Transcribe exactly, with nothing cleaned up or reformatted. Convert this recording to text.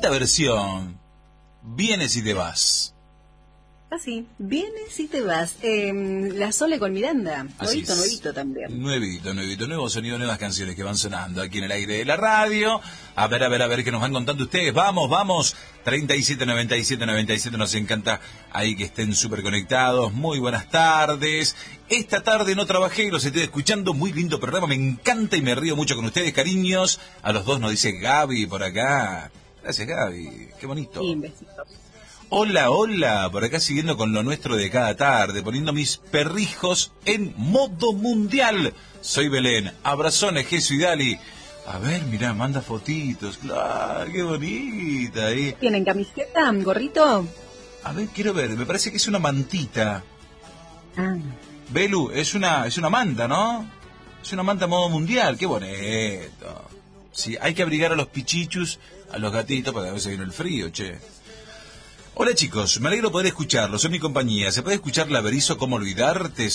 esta versión, Vienes y te vas. Ah, sí, vienes y te vas. Eh, la Sole con Miranda, nuevito, nuevito también. Nuevito, nuevito, nuevo sonido, nuevas canciones que van sonando aquí en el aire de la radio. A ver, a ver, a ver qué nos van contando ustedes. Vamos, vamos. treinta y siete, noventa y siete, noventa y siete, nos encanta ahí que estén súper conectados. Muy buenas tardes. Esta tarde no trabajé y los estoy escuchando. Muy lindo programa, me encanta y me río mucho con ustedes, cariños. A los dos nos dice Gaby por acá. Gracias, Gaby, qué bonito. Sí, besitos. Hola, hola, por acá siguiendo con lo nuestro de cada tarde, poniendo mis perrijos en modo mundial. Soy Belén, abrazones, Jesús y Dali. A ver, mirá, manda fotitos, claro, qué bonita. ¿eh? ¿Tienen camiseta, gorrito? A ver, quiero ver, me parece que es una mantita. Ah. Belu, es una, es una manta, ¿no? Es una manta modo mundial, qué bonito. Sí, hay que abrigar a los pichichus, a los gatitos, porque a veces viene el frío, che. Hola chicos, me alegro poder escucharlos, en mi compañía. ¿Se puede escuchar La Berizo, cómo olvidarte?